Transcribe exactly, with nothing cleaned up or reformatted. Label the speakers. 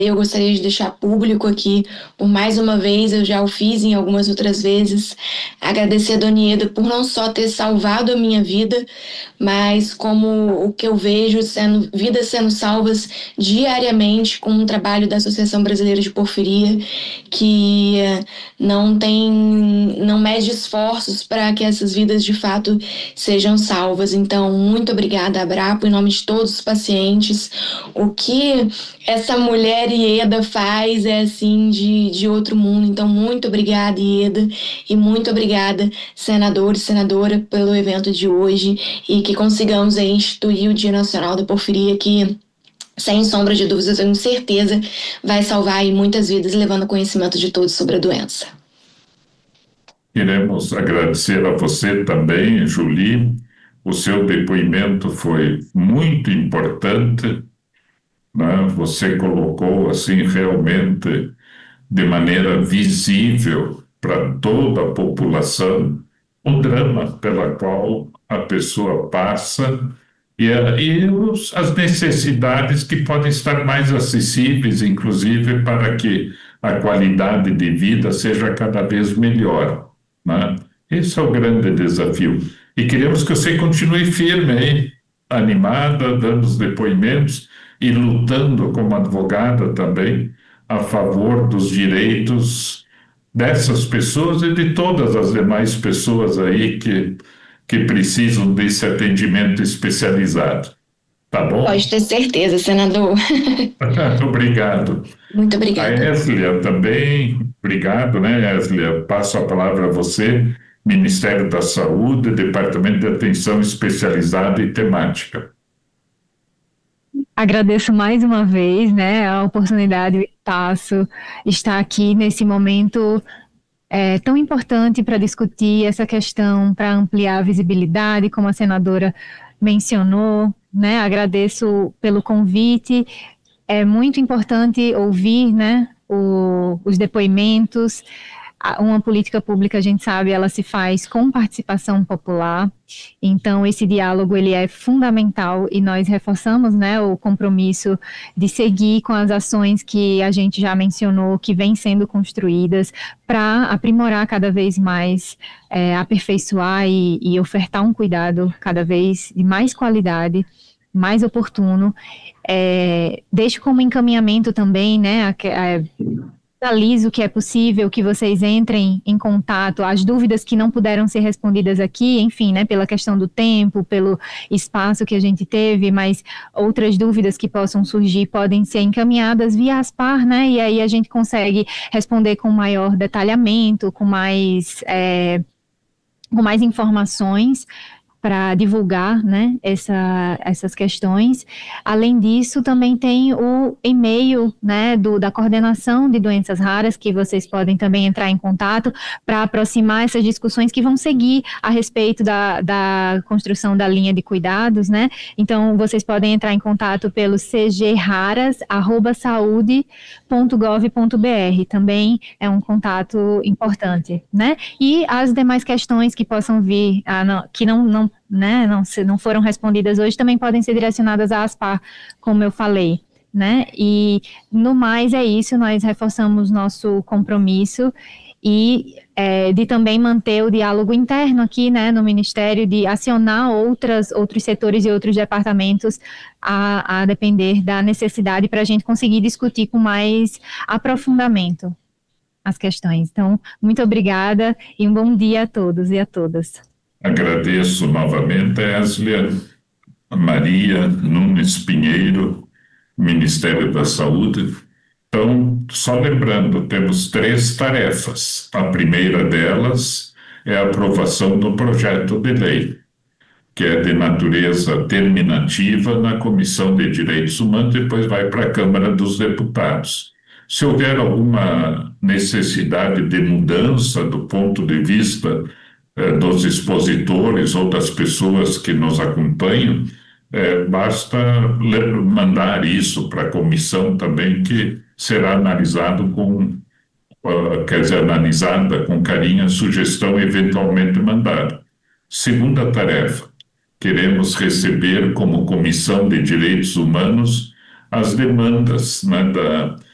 Speaker 1: Eu gostaria de deixar público aqui, por mais uma vez, eu já o fiz em algumas outras vezes, agradecer a Dona Ieda por não só ter salvado a minha vida, mas como o que eu vejo sendo vidas sendo salvas diariamente com o trabalho da Associação Brasileira de Porfiria, que eh, não tem, não mede esforços para que essas vidas de fato sejam salvas. Então, muito obrigada, Abrapo, em nome de todos os pacientes. O que essa mulher Ieda faz é assim de, de outro mundo. Então, muito obrigada, Ieda, e muito obrigada, senador e senadora, pelo evento de hoje e que consigamos aí instituir o Dia Nacional da Porfiria, que, sem sombra de dúvidas, eu tenho certeza, vai salvar aí muitas vidas, levando conhecimento de todos sobre a doença.
Speaker 2: Queremos agradecer a você também, Julie. O seu depoimento foi muito importante, né? Você colocou assim realmente de maneira visível para toda a população o drama pela qual a pessoa passa e, a- e os- as necessidades que podem estar mais acessíveis, inclusive para que a qualidade de vida seja cada vez melhor, né? Esse é o grande desafio. E queremos que você continue firme aí, animada, dando os depoimentos e lutando como advogada também a favor dos direitos dessas pessoas e de todas as demais pessoas aí que, que precisam desse atendimento especializado. Tá
Speaker 1: Pode
Speaker 2: bom?
Speaker 1: ter certeza, senador.
Speaker 2: Obrigado.
Speaker 1: Muito
Speaker 2: A
Speaker 1: obrigada.
Speaker 2: Eslia também, obrigado, né, Eslia? Passo a palavra a você, Ministério da Saúde, Departamento de Atenção Especializada e Temática.
Speaker 3: Agradeço mais uma vez, né, a oportunidade, o espaço, estar aqui nesse momento é, tão importante para discutir essa questão, para ampliar a visibilidade, como a senadora mencionou, né, agradeço pelo convite. É muito importante ouvir, né, o, os depoimentos. Uma política pública, a gente sabe, ela se faz com participação popular. Então, esse diálogo ele é fundamental e nós reforçamos, né, o compromisso de seguir com as ações que a gente já mencionou, que vêm sendo construídas para aprimorar cada vez mais, é, aperfeiçoar e, e ofertar um cuidado cada vez de mais qualidade, mais oportuno. É, deixo como encaminhamento também, né, a, a, Finalizo o que é possível, que vocês entrem em contato, as dúvidas que não puderam ser respondidas aqui, enfim, né, pela questão do tempo, pelo espaço que a gente teve, mas outras dúvidas que possam surgir podem ser encaminhadas via Aspar, né, e aí a gente consegue responder com maior detalhamento, com mais, é, com mais informações, para divulgar, né, essa, essas questões. Além disso, também tem o e-mail, né, do, da coordenação de doenças raras, que vocês podem também entrar em contato para aproximar essas discussões que vão seguir a respeito da, da construção da linha de cuidados, né. Então, vocês podem entrar em contato pelo c g raras arroba saúde ponto gov ponto b r, também é um contato importante, né. E as demais questões que possam vir, ah, não, que não, não né, não, se não foram respondidas hoje, também podem ser direcionadas à Aspar, como eu falei, né, e no mais é isso, nós reforçamos nosso compromisso e é, de também manter o diálogo interno aqui, né, no Ministério, de acionar outras, outros setores e outros departamentos a, a depender da necessidade para a gente conseguir discutir com mais aprofundamento as questões. Então, muito obrigada e um bom dia a todos e a todas.
Speaker 2: Agradeço novamente, Eslia, Maria Nunes Pinheiro, Ministério da Saúde. Então, só lembrando, temos três tarefas. A primeira delas é a aprovação do projeto de lei, que é de natureza terminativa na Comissão de Direitos Humanos, depois vai para a Câmara dos Deputados. Se houver alguma necessidade de mudança do ponto de vista eh, dos expositores ou das pessoas que nos acompanham, eh, basta mandar isso para a comissão também, que será analisado com, uh, quer dizer, analisada com carinho a sugestão eventualmente mandada. Segunda tarefa, queremos receber como Comissão de Direitos Humanos as demandas, né, da,